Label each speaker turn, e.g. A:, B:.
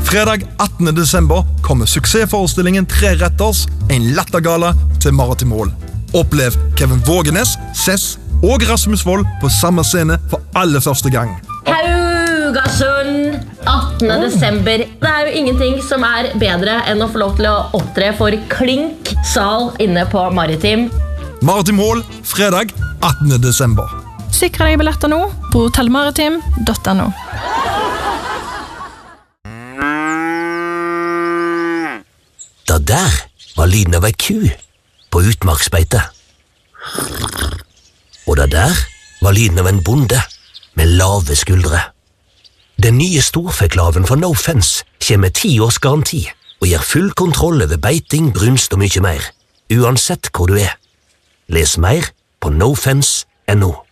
A: Fredag 18. desember kommer suksessforestillingen 3 retters, en lattergala til Maritim Hall. Opplev Kevin Vågenes, Cess og Rasmus Wold på samme scene for aller første gang.
B: Haugasund, 18. desember. Det jo ingenting som bedre enn å få lov til å opptre for Klink sal inne på Maritim.
A: Maritim Hall, fredag 18. desember.
C: Sikre deg billetter nå på hotellmaritim.no.
D: Da der var lyden av ei ku på utmarksbeite. Og da der var lyden av en bonde med lave skuldre. Den nye storfeklaven fra No Fence kommer med 10 års garanti og gir full kontroll over beiting, brunst og mye mer, uansett hvor du Les mer på nofence.no.